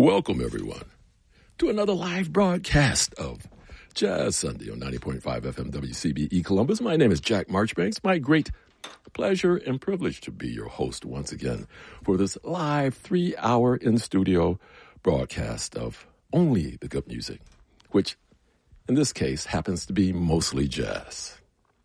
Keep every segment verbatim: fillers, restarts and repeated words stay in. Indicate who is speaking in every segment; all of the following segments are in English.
Speaker 1: Welcome, everyone, to another live broadcast of Jazz Sunday on ninety point five F M W C B E Columbus. My name is Jack Marchbanks. My great pleasure and privilege to be your host once again for this live three-hour in-studio broadcast of only the good music, which in this case happens to be mostly jazz.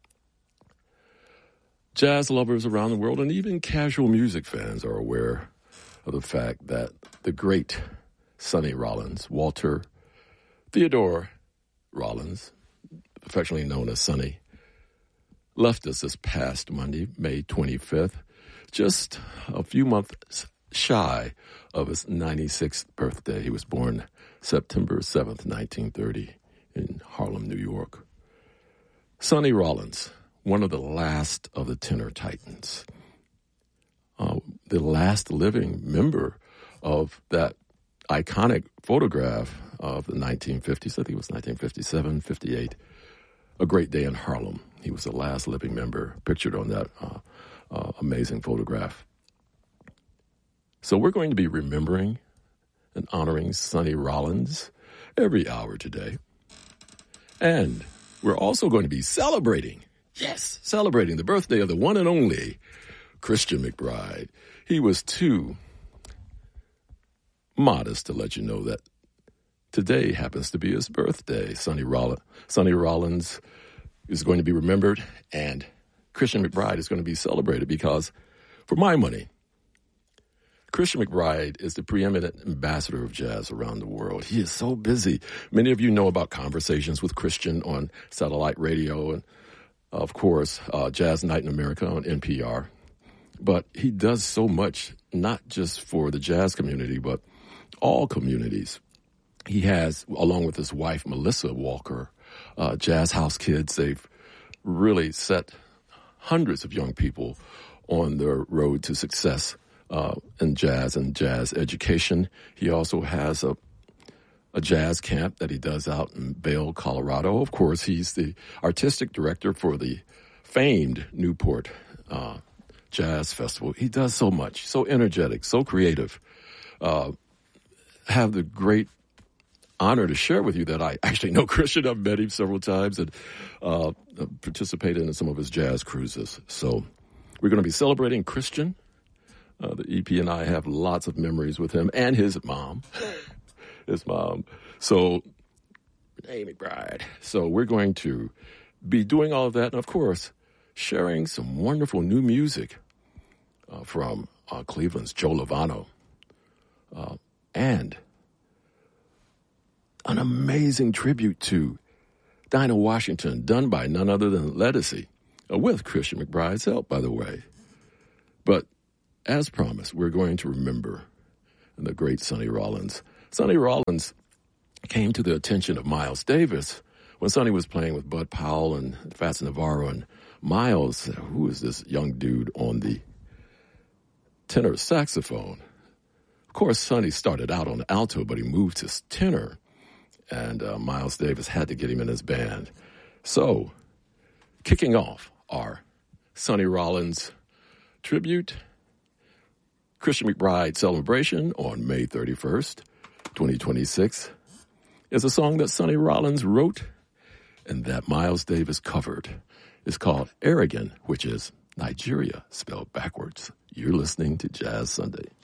Speaker 1: Jazz lovers around the world and even casual music fans are aware of the fact that the great Sonny Rollins, Walter Theodore Rollins, affectionately known as Sonny, left us this past Monday, May twenty-fifth, just a few months shy of his ninety-sixth birthday. He was born September seventh, nineteen thirty in Harlem, New York. Sonny Rollins, one of the last of the tenor titans, uh, the last living member of that iconic photograph of the nineteen fifties. I think it was nineteen fifty-seven, fifty-eight. A Great Day in Harlem. He was the last living member pictured on that uh, uh, amazing photograph. So we're going to be remembering and honoring Sonny Rollins every hour today. And we're also going to be celebrating, yes, celebrating the birthday of the one and only Christian McBride. He was too modest to let you know that today happens to be his birthday. Sonny Rollins, Sonny Rollins is going to be remembered, and Christian McBride is going to be celebrated because, for my money, Christian McBride is the preeminent ambassador of jazz around the world. He is so busy. Many of you know about Conversations with Christian on satellite radio and, of course, uh, Jazz Night in America on N P R. But he does so much, not just for the jazz community, but all communities. He has, along with his wife, Melissa Walker, uh, Jazz House Kids. They've really set hundreds of young people on their road to success uh, in jazz and jazz education. He also has a, a jazz camp that he does out in Vail, Colorado. Of course, he's the artistic director for the famed Newport uh, Jazz Festival. He does so much, so energetic, so creative. Uh, have the great honor to share with you that I actually know Christian. I've met him several times and uh, participated in some of his jazz cruises. So we're going to be celebrating Christian. Uh, the E P and I have lots of memories with him and his mom, his mom. So, Renee McBride. So we're going to be doing all of that. And, of course, sharing some wonderful new music uh, from uh, Cleveland's Joe Lovano. Uh, and an amazing tribute to Dinah Washington, done by none other than Ledisi, uh, with Christian McBride's help, by the way. But as promised, we're going to remember the great Sonny Rollins. Sonny Rollins came to the attention of Miles Davis when Sonny was playing with Bud Powell and Fats Navarro. And Miles, who is this young dude on the tenor saxophone? Of course, Sonny started out on the alto, but he moved to tenor, and uh, Miles Davis had to get him in his band. So, kicking off our Sonny Rollins tribute, Christian McBride celebration on May thirty-first, twenty twenty-six, is a song that Sonny Rollins wrote and that Miles Davis covered. It's called Arrogant, which is Nigeria spelled backwards. You're listening to Jazz Sunday.